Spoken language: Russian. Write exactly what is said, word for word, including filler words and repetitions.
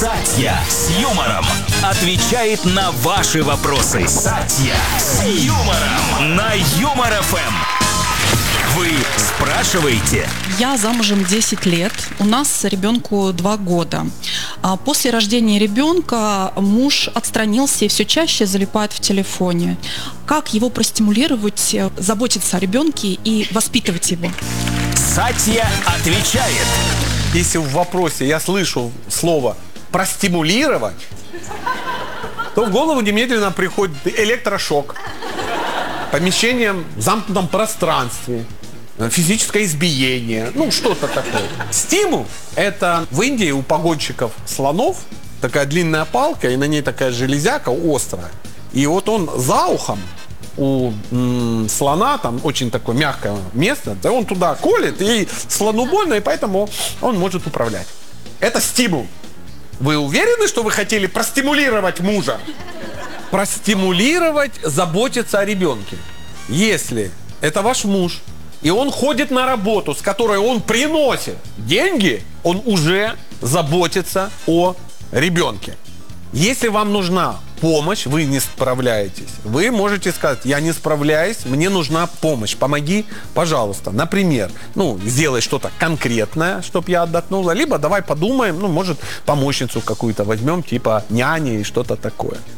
Сатья с юмором отвечает на ваши вопросы. Сатья с юмором на Юмор эф эм. Вы спрашиваете? Я замужем десять лет, у нас ребенку два года. После рождения ребенка муж отстранился и все чаще залипает в телефоне. Как его простимулировать, заботиться о ребенке и воспитывать его? Сатья отвечает. Если в вопросе я слышу слово «простимулировать», то в голову немедленно приходит электрошок, помещение в замкнутом пространстве, физическое избиение, ну что-то такое. Стимул – это в Индии у погонщиков слонов такая длинная палка, и на ней такая железяка острая. И вот он за ухом у м, слона, там очень такое мягкое место, да он туда колет, и слону больно, и поэтому он может управлять. Это стимул. Вы уверены, что вы хотели простимулировать мужа? Простимулировать, заботиться о ребенке. Если это ваш муж, и он ходит на работу, с которой он приносит деньги, он уже заботится о ребенке. Если вам нужна помощь, вы не справляетесь, вы можете сказать: я не справляюсь, мне нужна помощь, помоги, пожалуйста. Например, ну, сделай что-то конкретное, чтобы я отдохнула, либо давай подумаем, ну, может, помощницу какую-то возьмем, типа няни и что-то такое.